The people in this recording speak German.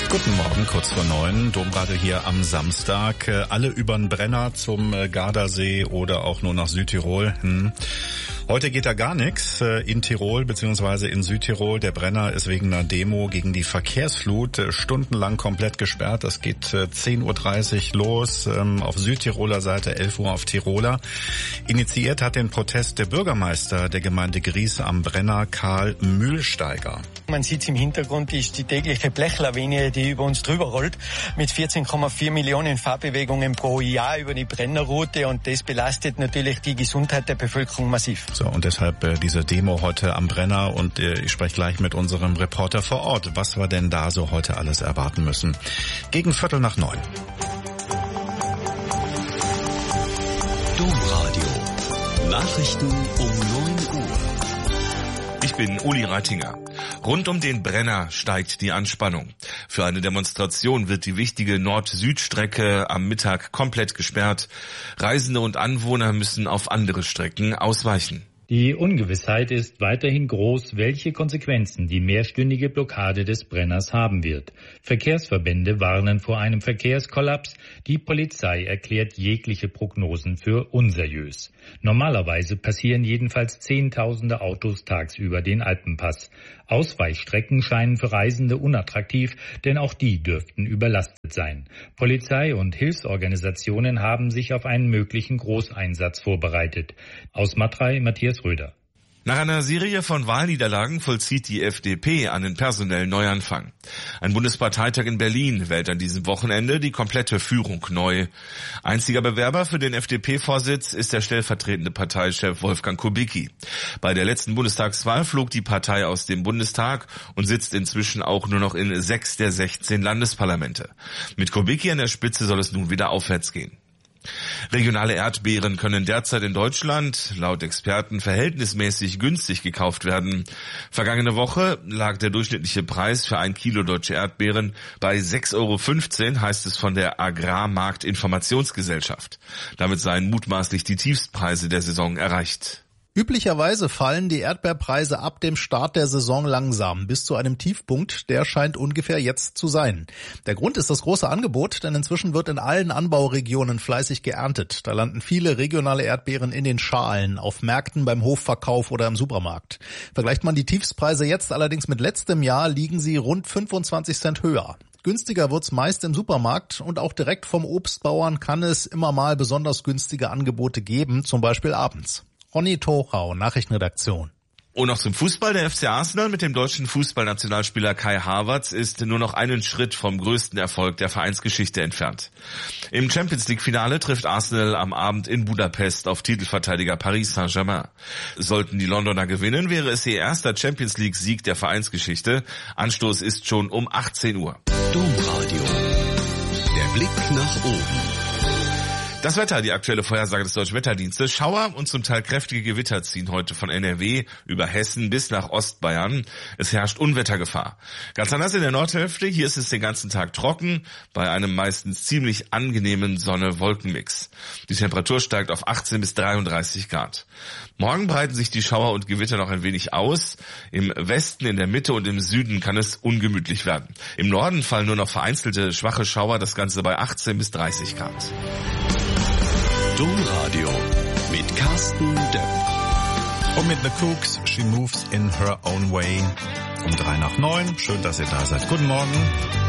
Guten Morgen, kurz vor 9, Domradio hier am Samstag. Alle übern Brenner zum Gardasee oder auch nur nach Südtirol. Heute geht da gar nichts in Tirol bzw. in Südtirol. Der Brenner ist wegen einer Demo gegen die Verkehrsflut stundenlang komplett gesperrt. Das geht 10.30 Uhr los auf Südtiroler Seite, 11 Uhr auf Tiroler. Initiiert hat den Protest der Bürgermeister der Gemeinde Gries am Brenner, Karl Mühlsteiger. Man sieht im Hintergrund ist die tägliche Blechlawine, die über uns drüber rollt, mit 14,4 Millionen Fahrbewegungen pro Jahr über die Brennerroute, und das belastet natürlich die Gesundheit der Bevölkerung massiv. So, und deshalb diese Demo heute am Brenner, und ich spreche gleich mit unserem Reporter vor Ort, was wir denn da so heute alles erwarten müssen. Gegen 8:45. Domradio. Nachrichten um 9 Uhr. Ich bin Uli Reitinger. Rund um den Brenner steigt die Anspannung. Für eine Demonstration wird die wichtige Nord-Süd-Strecke am Mittag komplett gesperrt. Reisende und Anwohner müssen auf andere Strecken ausweichen. Die Ungewissheit ist weiterhin groß, welche Konsequenzen die mehrstündige Blockade des Brenners haben wird. Verkehrsverbände warnen vor einem Verkehrskollaps. Die Polizei erklärt jegliche Prognosen für unseriös. Normalerweise passieren jedenfalls Zehntausende Autos tagsüber den Alpenpass. Ausweichstrecken scheinen für Reisende unattraktiv, denn auch die dürften überlastet sein. Polizei und Hilfsorganisationen haben sich auf einen möglichen Großeinsatz vorbereitet. Aus Matrei, Matthias Röder. Nach einer Serie von Wahlniederlagen vollzieht die FDP einen personellen Neuanfang. Ein Bundesparteitag in Berlin wählt an diesem Wochenende die komplette Führung neu. Einziger Bewerber für den FDP-Vorsitz ist der stellvertretende Parteichef Wolfgang Kubicki. Bei der letzten Bundestagswahl flog die Partei aus dem Bundestag und sitzt inzwischen auch nur noch in 6 der 16 Landesparlamente. Mit Kubicki an der Spitze soll es nun wieder aufwärts gehen. Regionale Erdbeeren können derzeit in Deutschland laut Experten verhältnismäßig günstig gekauft werden. Vergangene Woche lag der durchschnittliche Preis für 1 Kilo deutsche Erdbeeren bei 6,15 €, heißt es von der Agrarmarktinformationsgesellschaft. Damit seien mutmaßlich die Tiefstpreise der Saison erreicht. Üblicherweise fallen die Erdbeerpreise ab dem Start der Saison langsam bis zu einem Tiefpunkt, der scheint ungefähr jetzt zu sein. Der Grund ist das große Angebot, denn inzwischen wird in allen Anbauregionen fleißig geerntet. Da landen viele regionale Erdbeeren in den Schalen, auf Märkten, beim Hofverkauf oder im Supermarkt. Vergleicht man die Tiefstpreise jetzt allerdings mit letztem Jahr, liegen sie rund 25 Cent höher. Günstiger wird's meist im Supermarkt, und auch direkt vom Obstbauern kann es immer mal besonders günstige Angebote geben, zum Beispiel abends. Ronny Tochau, Nachrichtenredaktion. Und noch zum Fußball. Der FC Arsenal mit dem deutschen Fußballnationalspieler Kai Havertz ist nur noch einen Schritt vom größten Erfolg der Vereinsgeschichte entfernt. Im Champions-League-Finale trifft Arsenal am Abend in Budapest auf Titelverteidiger Paris Saint-Germain. Sollten die Londoner gewinnen, wäre es ihr erster Champions-League-Sieg der Vereinsgeschichte. Anstoß ist schon um 18 Uhr. Domradio. Der Blick nach oben. Das Wetter, die aktuelle Vorhersage des Deutschen Wetterdienstes. Schauer und zum Teil kräftige Gewitter ziehen heute von NRW über Hessen bis nach Ostbayern. Es herrscht Unwettergefahr. Ganz anders in der Nordhälfte. Hier ist es den ganzen Tag trocken, bei einem meistens ziemlich angenehmen Sonne-Wolken-Mix. Die Temperatur steigt auf 18 bis 33 Grad. Morgen breiten sich die Schauer und Gewitter noch ein wenig aus. Im Westen, in der Mitte und im Süden kann es ungemütlich werden. Im Norden fallen nur noch vereinzelte schwache Schauer, das Ganze bei 18 bis 30 Grad. Domradio mit Carsten Depp. Und mit The Cooks, She Moves in Her Own Way. Um 8:03. Schön, dass ihr da seid. Guten Morgen.